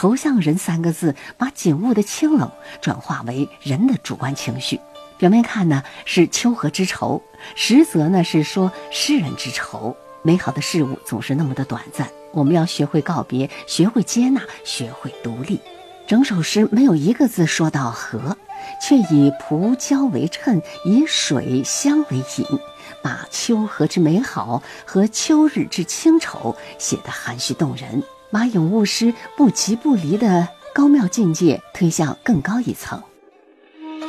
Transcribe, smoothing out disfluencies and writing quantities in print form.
愁向人三个字把景物的清冷转化为人的主观情绪。表面看呢是丘壑之愁，实则呢是说诗人之愁。美好的事物总是那么的短暂，我们要学会告别，学会接纳，学会独立。整首诗没有一个字说到河，却以蒲胶为衬，以水香为引，把秋河之美好和秋日之清愁写得含蓄动人，把咏物诗不即不离的高妙境界推向更高一层。